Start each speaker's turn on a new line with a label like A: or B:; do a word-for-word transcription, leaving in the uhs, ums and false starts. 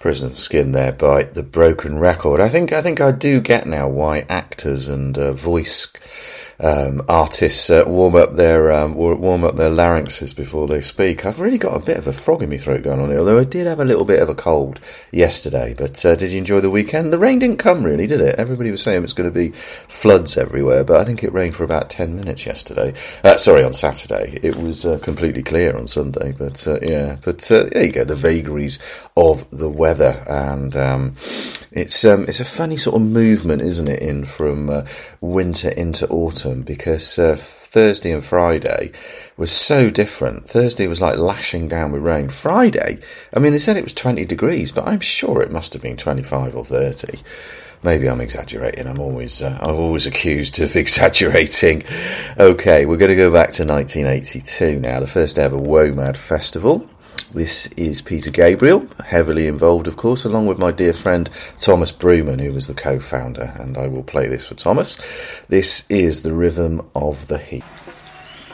A: Prison Skin there by The Broken Record. I think I think I do get now why actors and uh, voice um, artists uh, warm up their um, warm up their larynxes before they speak. I've really got a bit of a frog in my throat going on here, although I did have a little bit of a cold yesterday. But uh, did you enjoy the weekend? The rain didn't come really, did it? Everybody was saying it was going to be floods everywhere, but I think it rained for about ten minutes yesterday. Uh, sorry, on Saturday. It was uh, completely clear on Sunday, but uh, yeah. But uh, there you go, the vagaries of the weather, and um, it's um, it's a funny sort of movement, isn't it, in from uh, winter into autumn, because uh, Thursday and Friday was so different. Thursday was like lashing down with rain. Friday, I mean, they said it was twenty degrees, but I'm sure it must have been twenty-five or thirty. Maybe I'm exaggerating. I'm always uh, I'm always accused of exaggerating. Okay, we're going to go back to nineteen eighty-two now, the first ever WOMAD festival. This is Peter Gabriel, heavily involved, of course, along with my dear friend Thomas Bruman, who was the co-founder, and I will play this for Thomas. This is The Rhythm of the Heat.